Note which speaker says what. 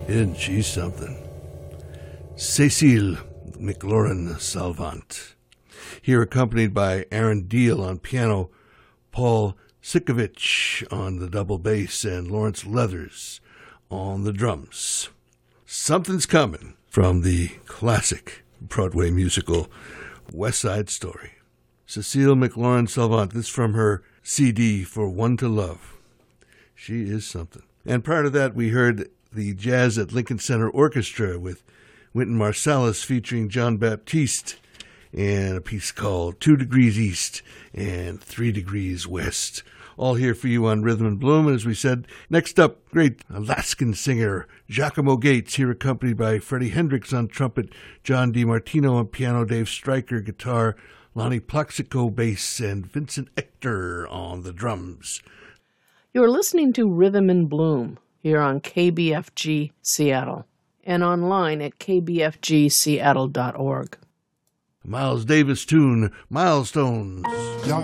Speaker 1: Isn't she something? Cécile McLaurin-Salvant. Here accompanied by Aaron Deal on piano, Paul Sikovich on the double bass, and Lawrence Leathers on the drums. Something's Coming from the classic Broadway musical West Side Story. Cécile McLaurin-Salvant, this from her CD For One to Love. She is something. And prior to that, we heard the Jazz at Lincoln Center Orchestra with Wynton Marsalis featuring John Baptiste, and a piece called 2 Degrees East and 3 Degrees West. All here for you on Rhythm and Bloom. And as we said, next up, great Alaskan singer Giacomo Gates, here accompanied by Freddie Hendrix on trumpet, John DiMartino on piano, Dave Stryker guitar, Lonnie Plaxico bass, and Vincent Ector on the drums.
Speaker 2: You're listening to Rhythm and Bloom here on KBFG Seattle and online at kbfgseattle.org.
Speaker 1: Miles Davis tune, Milestones.